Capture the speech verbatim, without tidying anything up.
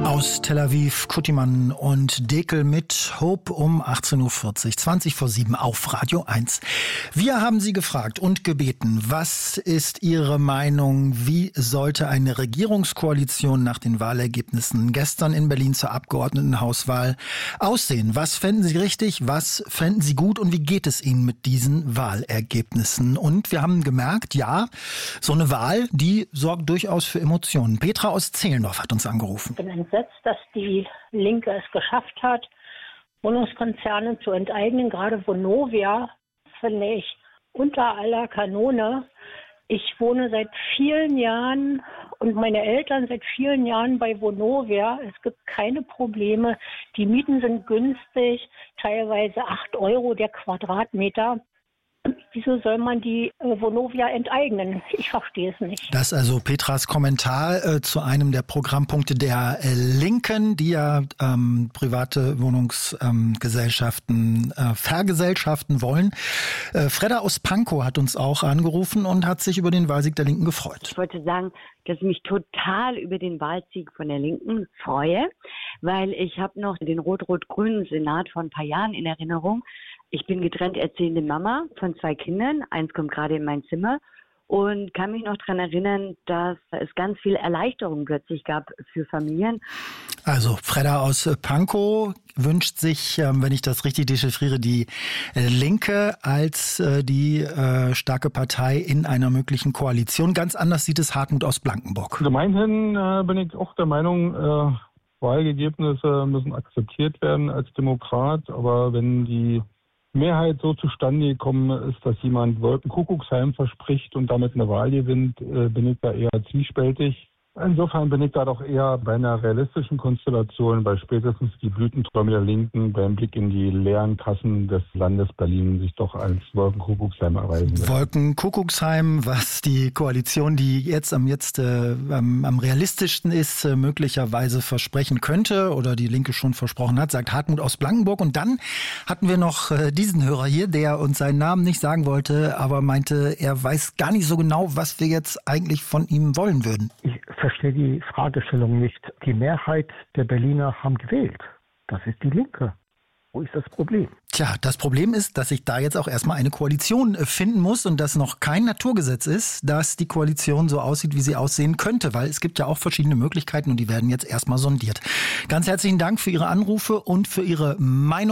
Aus Tel Aviv, Kuttimann und Dekel mit Hope um achtzehn Uhr vierzig, zwanzig vor sieben auf Radio eins. Wir haben Sie gefragt und gebeten, was ist Ihre Meinung? Wie sollte eine Regierungskoalition nach den Wahlergebnissen gestern in Berlin zur Abgeordnetenhauswahl aussehen? Was fänden Sie richtig? Was fänden Sie gut? Und wie geht es Ihnen mit diesen Wahlergebnissen? Und wir haben gemerkt, ja, so eine Wahl, die sorgt durchaus für Emotionen. Petra aus Zehlendorf hat uns angerufen. Ich bin entsetzt, dass die Linke es geschafft hat, Wohnungskonzerne zu enteignen. Gerade Vonovia finde ich unter aller Kanone. Ich wohne seit vielen Jahren und meine Eltern seit vielen Jahren bei Vonovia. Es gibt keine Probleme. Die Mieten sind günstig, teilweise acht Euro der Quadratmeter. Wieso soll man die äh, Vonovia enteignen? Ich verstehe es nicht. Das ist also Petras Kommentar äh, zu einem der Programmpunkte der äh, Linken, die ja ähm, private Wohnungsgesellschaften ähm, äh, vergesellschaften wollen. Äh, Fredda aus Pankow hat uns auch angerufen und hat sich über den Wahlsieg der Linken gefreut. Ich wollte sagen, dass ich mich total über den Wahlsieg von der Linken freue, weil ich habe noch den rot-rot-grünen Senat von ein paar Jahren in Erinnerung. Ich bin getrennt erziehende Mama von zwei Kindern. Eins kommt gerade in mein Zimmer und kann mich noch daran erinnern, dass es ganz viel Erleichterung plötzlich gab für Familien. Also Fredda aus Pankow wünscht sich, wenn ich das richtig dechiffriere, die Linke als die starke Partei in einer möglichen Koalition. Ganz anders sieht es Hartmut aus Blankenburg. Gemeinhin äh, bin ich auch der Meinung, äh, Wahlergebnisse müssen akzeptiert werden als Demokrat. Aber wenn die Mehrheit so zustande gekommen ist, dass jemand Wolkenkuckucksheim verspricht und damit eine Wahl gewinnt, bin ich da eher zwiespältig. Insofern bin ich da doch eher bei einer realistischen Konstellation, weil spätestens die Blütenträume der Linken beim Blick in die leeren Kassen des Landes Berlin sich doch als Wolkenkuckucksheim erweisen werden. Wolkenkuckucksheim, was die Koalition, die jetzt am jetzt äh, am, am realistischsten ist, äh, möglicherweise versprechen könnte oder die Linke schon versprochen hat, sagt Hartmut aus Blankenburg. Und dann hatten wir noch äh, diesen Hörer hier, der uns seinen Namen nicht sagen wollte, aber meinte, er weiß gar nicht so genau, was wir jetzt eigentlich von ihm wollen würden. Ich verstehe die Fragestellung nicht. Die Mehrheit der Berliner haben gewählt. Das ist die Linke. Wo ist das Problem? Tja, das Problem ist, dass sich da jetzt auch erstmal eine Koalition finden muss und dass noch kein Naturgesetz ist, dass die Koalition so aussieht, wie sie aussehen könnte, weil es gibt ja auch verschiedene Möglichkeiten und die werden jetzt erstmal sondiert. Ganz herzlichen Dank für Ihre Anrufe und für Ihre Meinung.